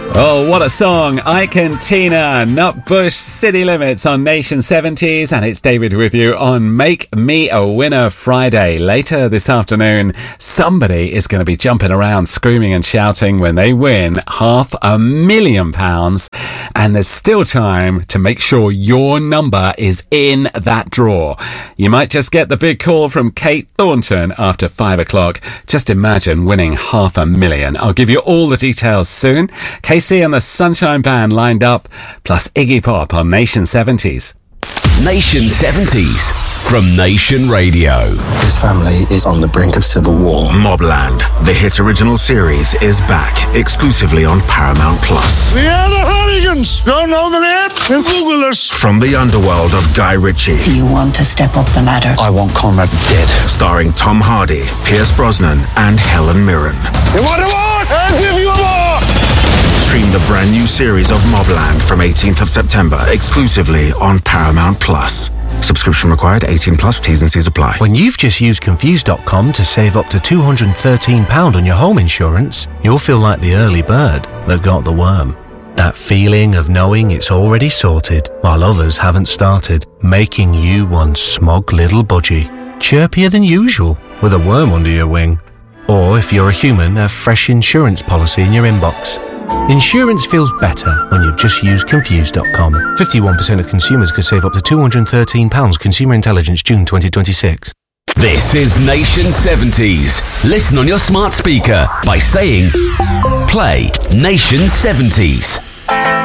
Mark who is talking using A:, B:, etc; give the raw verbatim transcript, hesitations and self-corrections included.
A: Oh, what a song. Ike and Tina, Nutbush, City Limits on Nation seventies. And it's David with you on Make Me a Winner Friday. Later this afternoon, somebody is going to be jumping around, screaming and shouting when they win half a million pounds. And there's still time to make sure your number is in that draw. You might just get the big call from Kate Thornton after five o'clock. Just imagine winning half a million. I'll give you all the details soon. K C and the Sunshine Band lined up, plus Iggy Pop on Nation seventies.
B: Nation seventies from Nation Radio.
C: His family is on the brink of civil war.
D: Mobland, the hit original series, is back exclusively on Paramount Plus.
E: We are the Hooligans. Don't know the name? Then Google us.
D: From the underworld of Guy Ritchie.
F: Do you want to step up the ladder?
C: I want Conrad dead.
D: Starring Tom Hardy, Pierce Brosnan, and Helen Mirren.
E: You want a war? I'll give you a war.
D: Stream the brand new series of Mobland from eighteenth of September exclusively on Paramount Plus. Subscription required, eighteen plus, T's and C's apply.
G: When you've just used Confused dot com to save up to two hundred thirteen pounds on your home insurance, you'll feel like the early bird that got the worm. That feeling of knowing it's already sorted while others haven't started, making you one smug little budgie, chirpier than usual with a worm under your wing. Or if you're a human, a fresh insurance policy in your inbox. Insurance feels better when you've just used Confused dot com. fifty-one percent of consumers could save up to two hundred thirteen pounds. Consumer Intelligence, June twenty twenty-six.
B: This is Nation seventies. Listen on your smart speaker by saying, play Nation seventies.